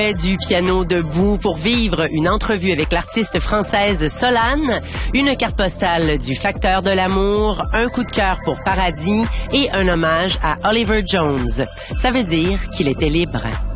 Du piano debout pour vivre une entrevue avec l'artiste française Solane, une carte postale du Facteur de l'amour, un coup de cœur pour Paradis et un hommage à Oliver Jones. Ça veut dire qu'il était libre.